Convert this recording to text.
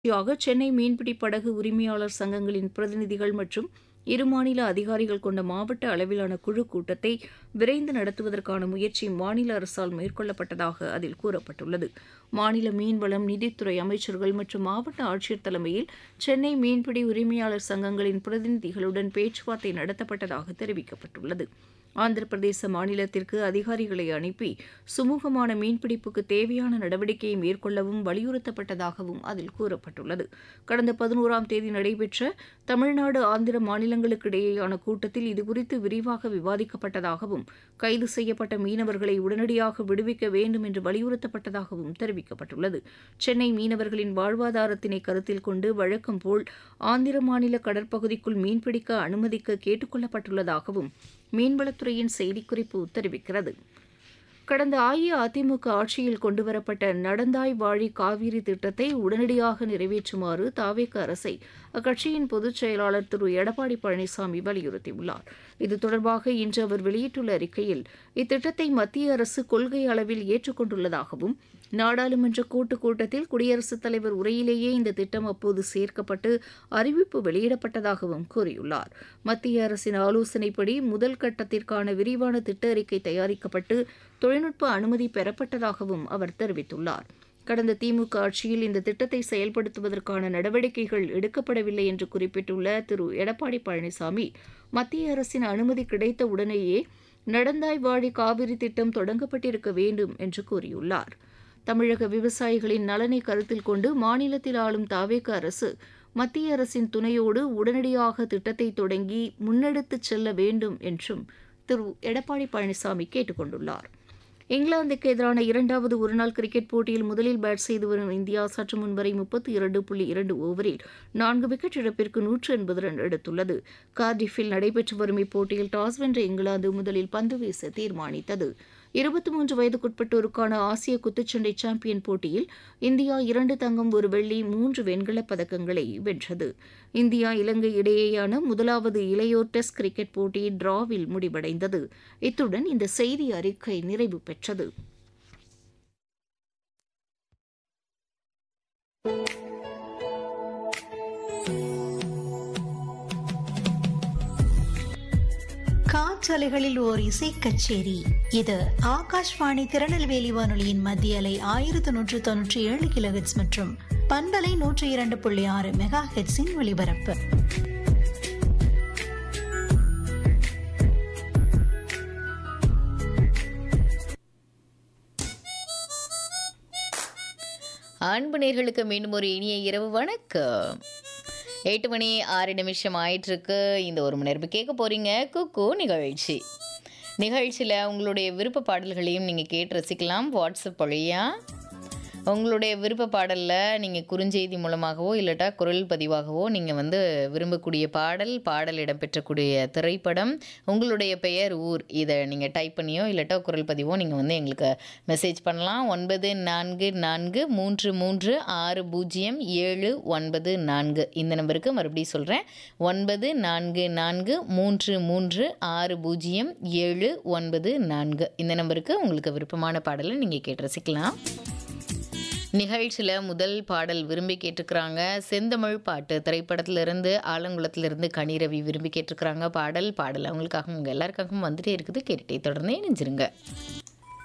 சென்னை மீன்பிடி படகு உரிமையாளர் சங்கங்களின் பிரதிநிதிகள் மற்றும் இரு மாநில அதிகாரிகள் கொண்ட மாவட்ட அளவிலான குழு கூட்டத்தை விரைந்து நடத்துவதற்கான முயற்சி மாநில அரசால் மேற்கொள்ளப்பட்டதாக அதில் கூறப்பட்டுள்ளது. மாநில மீன்வளம், நிதித்துறை அமைச்சர்கள் மற்றும் மாவட்ட ஆட்சியர் தலைமையில் சென்னை மீன்பிடி உரிமையாளர் சங்கங்களின் பிரதிநிதிகளுடன் பேச்சுவார்த்தை நடத்தப்பட்டதாக தெரிவிக்கப்பட்டுள்ளது. ஆந்திர பிரதேச மாநிலத்திற்கு அதிகாரிகளை அனுப்பி சுமூகமான மீன்பிடிப்புக்கு தேவையான நடவடிக்கையை மேற்கொள்ளவும் வலியுறுத்தப்பட்டதாகவும் அதில் கூறப்பட்டுள்ளது. கடந்த 11ஆம் தேதி நடைபெற்ற தமிழ்நாடு, ஆந்திர மாநிலங்களுக்கு இடையேயான கூட்டத்தில் இதுகுறித்து விரிவாக விவாதிக்கப்பட்டதாகவும் கைது செய்யப்பட்ட மீனவர்களை உடனடியாக விடுவிக்க வேண்டும் என்று வலியுறுத்தப்பட்டதாகவும் தெரிவிக்கப்பட்டுள்ளது. சென்னை மீனவர்களின் வாழ்வாதாரத்தினை கருத்தில் கொண்டு வழக்கம் போல் ஆந்திர மாநில கடற்பகுதிக்குள் மீன்பிடிக்க அனுமதிக்க கேட்டுக் கொள்ளப்பட்டுள்ளதாகவும் மீன்வளத்துறையின் செய்திக்குறிப்பு தெரிவிக்கிறது. கடந்த அஇஅதிமுக ஆட்சியில் கொண்டுவரப்பட்ட நடந்தாய் வாழி காவிரி திட்டத்தை உடனடியாக நிறைவேற்றுமாறு தவேக அரசை அக்கட்சியின் பொதுச் செயலாளர் திரு எடப்பாடி பழனிசாமி வலியுறுத்தியுள்ளார். இது தொடர்பாக இன்று அவர் வெளியிட்டுள்ள அறிக்கையில், இத்திட்டத்தை மத்திய அரசு கொள்கை அளவில் ஏற்றுக்கொண்டுள்ளதாகவும், நாடாளுமன்ற கூட்டுக் கூட்டத்தில் குடியரசுத் தலைவர் உரையிலேயே இந்த திட்டம் அப்போது சேர்க்கப்பட்டு அறிவிப்பு வெளியிடப்பட்டதாகவும் கூறியுள்ளார். மத்திய அரசின் ஆலோசனைப்படி முதல் கட்டத்திற்கான விரிவான திட்ட அறிக்கை தயாரிக்கப்பட்டு தொழில்நுட்ப அனுமதி பெறப்பட்டதாகவும் அவர் தெரிவித்துள்ளார். கடந்த திமுக ஆட்சியில் இந்த திட்டத்தை செயல்படுத்துவதற்கான நடவடிக்கைகள் எடுக்கப்படவில்லை என்று குறிப்பிட்டுள்ள திரு எடப்பாடி பழனிசாமி, மத்திய அரசின் அனுமதி கிடைத்த உடனேயே நடந்தாய் வாழி காவிரி திட்டம் தொடங்கப்பட்டிருக்க வேண்டும் என்று கூறியுள்ளார். தமிழக விவசாயிகளின் நலனை கருத்தில் கொண்டு மாநிலத்தில் ஆளும் தவேக அரசு மத்திய அரசின் துணையோடு உடனடியாக திட்டத்தை தொடங்கி முன்னெடுத்துச் செல்ல வேண்டும் என்றும் திரு எடப்பாடி பழனிசாமி கேட்டுக் கொண்டுள்ளார். இங்கிலாந்துக்கு எதிரான 2வது ஒருநாள் கிரிக்கெட் போட்டியில் முதலில் பேட் செய்து வரும் இந்தியா சற்று முன்வரை 32.2 ஓவரில் 4 விக்கெட் இழப்பிற்கு 180 ரன் எடுத்துள்ளது. கார்டிஃபில் நடைபெற்று வரும் இப்போட்டியில் டாஸ் வென்ற இங்கிலாந்து முதலில் பந்து வீச தீர்மானித்தது. 23 வயதுக்குட்பட்டோருக்கான ஆசிய குத்துச்சண்டை சாம்பியன் போட்டியில் இந்தியா 2 தங்கம், 1 வெள்ளி, 3 வெண்கலப் பதக்கங்களை வென்றது. இந்தியா, இலங்கை இடையேயான முதலாவது இளையோர் டெஸ்ட் கிரிக்கெட் போட்டி டிராவில் முடிவடைந்தது. இத்துடன் இந்த செய்தி அறிக்கை நிறைவு பெற்றது. காற்றலைகளில் ஓர் இசை கச்சேரி. இது ஆகாஷ்வாணி திருநெல்வேலி வானொலியின் மத்திய அலை 1197 கிலோஹெர்ட்ஸ் மற்றும் பண்பலை 102.6 மெகா ஹெர்ட்ஸின் ஒலிபரப்பு. அன்பு நேயர்களுக்கு மீண்டும் ஒரு இனிய இரவு வணக்கம். 8 மணி 6 ஆயிட்டிருக்கு. இந்த ஒரு மணி நேரம் கேட்க போகிறீங்க குக்கு நிகழ்ச்சியில் உங்களுடைய விருப்ப பாடல்களையும் நீங்கள் கேட்டு ரசிக்கலாம். வாட்ஸ்அப் வழியாக உங்களுடைய விருப்ப பாடலில் நீங்கள் குறுஞ்செய்தி மூலமாகவோ இல்லாட்டா குரல் பதிவாகவோ நீங்கள் விரும்பக்கூடிய பாடல் இடம்பெற்றக்கூடிய திரைப்படம், உங்களுடைய பெயர், ஊர், இதை நீங்கள் டைப் பண்ணியோ இல்லாட்டா குரல் பதிவோ நீங்கள் எங்களுக்கு மெசேஜ் பண்ணலாம். 94460704 இந்த நம்பருக்கு மறுபடியும் சொல்கிறேன், 94460704 இந்த நம்பருக்கு உங்களுக்கு விருப்பமான பாடலை நீங்கள் கேட்டு ரசிக்கலாம். நிகழ்ச்சியில் முதல் பாடல் விரும்பி கேட்டுக்கிறாங்க. செந்தமிழ் பாட்டு திரைப்படத்திலிருந்து, ஆலங்குளத்திலிருந்து கனிரவி விரும்பி கேட்டுக்கிறாங்க பாடல் அவங்களுக்காகவும் உங்கள் எல்லாருக்காகவும் வந்துட்டே இருக்குது. கேட்டுட்டே தொடர்ந்து இணைஞ்சிருங்க.